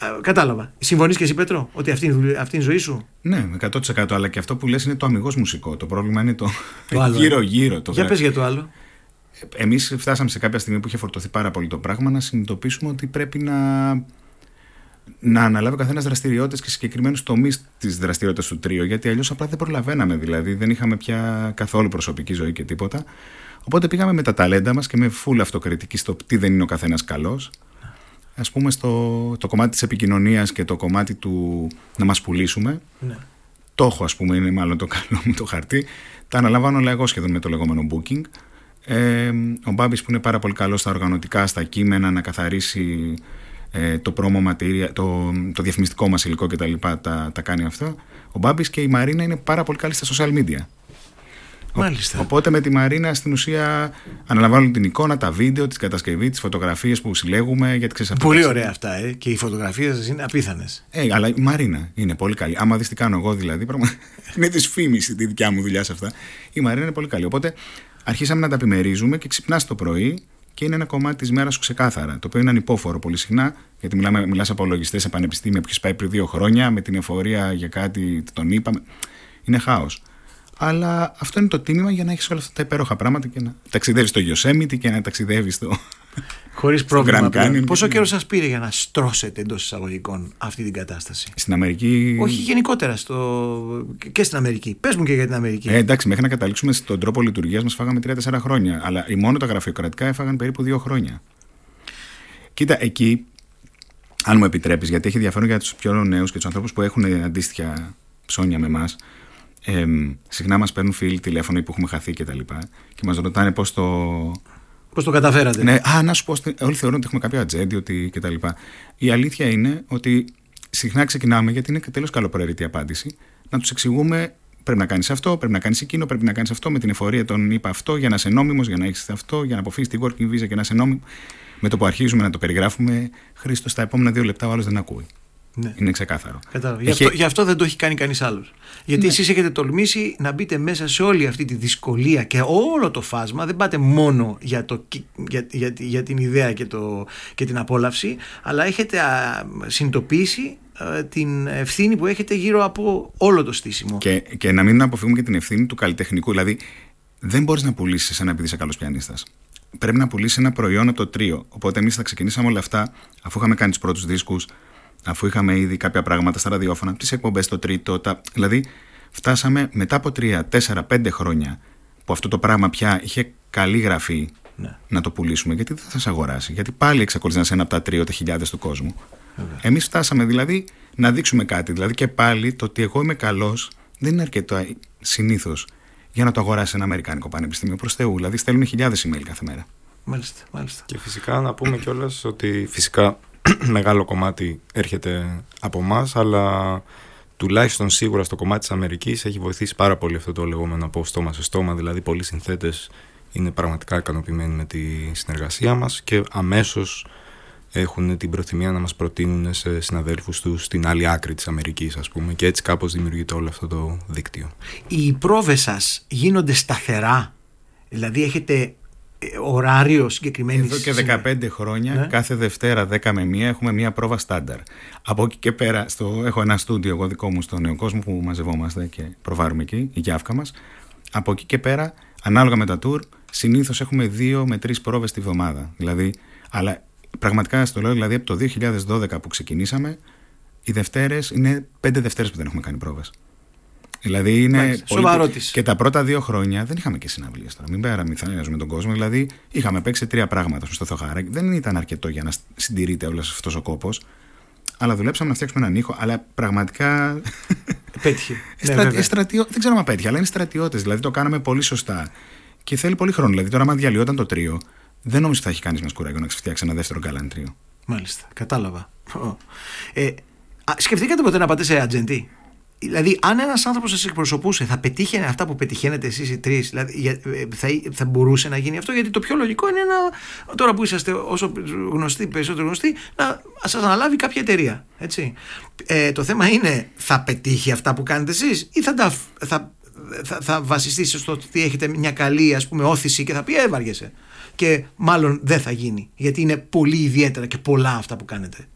Κατάλαβα. Συμφωνείς και εσύ, Πέτρο, ότι αυτή είναι η ζωή σου? Ναι, 100%. Αλλά και αυτό που λες είναι το αμιγώς μουσικό. Το πρόβλημα είναι το άλλο, γύρω-γύρω. Για πες για το άλλο. Εμείς φτάσαμε σε κάποια στιγμή που είχε φορτωθεί πάρα πολύ το πράγμα να συνειδητοποιήσουμε ότι πρέπει να αναλάβει ο καθένας δραστηριότητες και συγκεκριμένους τομείς της δραστηριότητας του τρίου, γιατί αλλιώς απλά δεν προλαβαίναμε. Δηλαδή δεν είχαμε πια καθόλου προσωπική ζωή και τίποτα. Οπότε πήγαμε με τα ταλέντα μας και με full αυτοκριτική στο τι δεν είναι ο καθένας καλός. Ας πούμε το κομμάτι της επικοινωνίας και το κομμάτι του να μας πουλήσουμε. Ναι. Το έχω, ας πούμε, είναι μάλλον το καλό μου το χαρτί. Τα αναλαμβάνω όλα εγώ σχεδόν με το λεγόμενο booking. Ο Μπάμπης που είναι πάρα πολύ καλός στα οργανωτικά, στα κείμενα, να καθαρίσει το promo material, το διαφημιστικό μας υλικό κτλ. Τα κάνει αυτό. Ο Μπάμπης και η Μαρίνα είναι πάρα πολύ καλή στα social media. Μάλιστα. Οπότε με τη Μαρίνα στην ουσία αναλαμβάνουν την εικόνα, τα βίντεο, τη κατασκευή, τις φωτογραφίες που συλλέγουμε. Γιατί πολύ ωραία αυτά, και οι φωτογραφίες σας είναι απίθανες. Αλλά η Μαρίνα είναι πολύ καλή. Άμα δεις τι κάνω εγώ, δηλαδή, είναι της φήμης τη δικιά μου δουλειά σε αυτά. Η Μαρίνα είναι πολύ καλή. Οπότε αρχίσαμε να τα επιμερίζουμε και ξυπνάς το πρωί και είναι ένα κομμάτι της μέρας σου ξεκάθαρα. Το οποίο είναι ανυπόφορο πολύ συχνά, γιατί μιλάς από λογιστές σε πανεπιστήμια που έχεις πάει πριν 2 χρόνια, με την εφορία για κάτι τον είπαμε. Είναι χάος. Αλλά αυτό είναι το τίμημα για να έχεις όλα αυτά τα υπέροχα πράγματα και να ταξιδεύεις στο Yosemite και να ταξιδεύεις στο. Χωρίς πρόβλημα. Πόσο καιρό σας πήρε για να στρώσετε εντός εισαγωγικών αυτή την κατάσταση? Στην Αμερική. Όχι, γενικότερα και στην Αμερική. Πες μου και για την Αμερική. Εντάξει, μέχρι να καταλήξουμε στον τρόπο λειτουργίας μας φάγαμε 3-4 χρόνια. Αλλά μόνο τα γραφειοκρατικά έφαγαν περίπου 2 χρόνια. Κοίτα, εκεί, αν μου επιτρέπεις, γιατί έχει ενδιαφέρον για τους πιο νέους και τους ανθρώπους που έχουν αντίστοιχα ψώνια με εμάς. Συχνά μας παίρνουν φίλοι τηλέφωνο που έχουμε χαθεί και τα λοιπά και μας ρωτάνε πώς το καταφέρατε. Ναι, να σου πω, όλοι θεωρούν ότι έχουμε κάποιο ατζέντη και τα λοιπά. Η αλήθεια είναι ότι συχνά ξεκινάμε, γιατί είναι τελείως καλοπροαιρετή απάντηση, να τους εξηγούμε πρέπει να κάνεις αυτό, πρέπει να κάνεις εκείνο, πρέπει να κάνεις αυτό. Με την εφορία τον είπα αυτό για να είσαι νόμιμος, για να έχεις αυτό, για να αποφύγεις τη working visa και να είσαι νόμιμος. Με το που αρχίζουμε να το περιγράφουμε, Χρήστο, στα επόμενα 2 λεπτά ο άλλος δεν ακούει. Ναι. Είναι ξεκάθαρο. Γι' αυτό δεν το έχει κάνει κανείς άλλος. Γιατί εσείς έχετε τολμήσει να μπείτε μέσα σε όλη αυτή τη δυσκολία και όλο το φάσμα. Δεν πάτε μόνο για την ιδέα και την απόλαυση, αλλά έχετε συνειδητοποιήσει την ευθύνη που έχετε γύρω από όλο το στήσιμο. Και να μην αποφύγουμε και την ευθύνη του καλλιτεχνικού. Δηλαδή, δεν μπορείς να πουλήσεις εσένα επειδή είσαι καλός πιανίστας. Πρέπει να πουλήσεις ένα προϊόν από το τρίο. Οπότε εμείς θα ξεκινήσαμε όλα αυτά αφού είχαμε κάνει τους πρώτους δίσκους. Αφού είχαμε ήδη κάποια πράγματα στα ραδιόφωνα, τις εκπομπές στο τρίτο, δηλαδή φτάσαμε μετά από 3, 4, 5 χρόνια που αυτό το πράγμα πια είχε καλή γραφή να το πουλήσουμε. Γιατί δεν θα σε αγοράσει, γιατί πάλι εξακολουθεί να είσαι ένα από τα 3.000 του κόσμου. Εμείς φτάσαμε δηλαδή να δείξουμε κάτι. Δηλαδή και πάλι το ότι εγώ είμαι καλός δεν είναι αρκετό συνήθως για να το αγοράσει ένα αμερικάνικο πανεπιστήμιο. Προς Θεού, δηλαδή στέλνουν χιλιάδες email κάθε μέρα. Μάλιστα. Και φυσικά να πούμε κιόλας ότι φυσικά μεγάλο κομμάτι έρχεται από εμάς, αλλά τουλάχιστον σίγουρα στο κομμάτι της Αμερικής έχει βοηθήσει πάρα πολύ αυτό το λεγόμενο από στόμα σε στόμα. Δηλαδή πολλοί συνθέτες είναι πραγματικά ικανοποιημένοι με τη συνεργασία μας και αμέσως έχουν την προθυμία να μας προτείνουν σε συναδέλφους τους στην άλλη άκρη της Αμερικής, ας πούμε, και έτσι κάπως δημιουργείται όλο αυτό το δίκτυο. Οι πρόβες σας γίνονται σταθερά, δηλαδή έχετε ωράριο συγκεκριμένη? Εδώ και 15 χρόνια, κάθε Δευτέρα 10 με 1 έχουμε μία πρόβα στάνταρ. Από εκεί και πέρα, έχω ένα στούντιο εγώ δικό μου στο Νέο Κόσμο που μαζευόμαστε και προβάρουμε εκεί, η Γιάφκα μας. Από εκεί και πέρα, ανάλογα με τα tour, συνήθως έχουμε 2 με 3 πρόβες τη βδομάδα. Δηλαδή, αλλά πραγματικά στο λέω, δηλαδή από το 2012 που ξεκινήσαμε, οι Δευτέρες είναι 5 Δευτέρες που δεν έχουμε κάνει πρόβες. Δηλαδή είναι σοβαρότης. Και τα πρώτα 2 χρόνια δεν είχαμε και συναυλίες τώρα. Μην παραμυθιάζουμε τον κόσμο. Δηλαδή είχαμε παίξει 3 πράγματα στο Θοχάρακι. Δεν ήταν αρκετό για να συντηρείται όλος αυτός ο κόπος. Αλλά δουλέψαμε να φτιάξουμε έναν ήχο. Αλλά πραγματικά. Πέτυχε. Δεν ξέρω αν πέτυχε, αλλά είναι στρατιώτες. Δηλαδή το κάναμε πολύ σωστά. Και θέλει πολύ χρόνο. Δηλαδή τώρα, άμα διαλυόταν το τρίο, δεν νομίζω ότι θα έχει κάνει μας κουράγιο να ξεφτιάξει ένα δεύτερο γκάλαν τρίο. Μάλιστα. Κατάλαβα. Σκεφτήκατε ποτέ να πάτε σε ατζέντη? Δηλαδή, αν ένας άνθρωπος σας εκπροσωπούσε, θα πετύχαινε αυτά που πετυχαίνετε εσείς οι τρεις? Δηλαδή, θα μπορούσε να γίνει αυτό? Γιατί το πιο λογικό είναι τώρα που είσαστε όσο περισσότερο γνωστοί, να σας αναλάβει κάποια εταιρεία. Έτσι. Το θέμα είναι, θα πετύχει αυτά που κάνετε εσείς ή θα βασιστεί στο ότι έχετε μια καλή, ας πούμε, όθηση και θα πει έβαργεσαι? Και μάλλον δεν θα γίνει, γιατί είναι πολύ ιδιαίτερα και πολλά αυτά που κάνετε.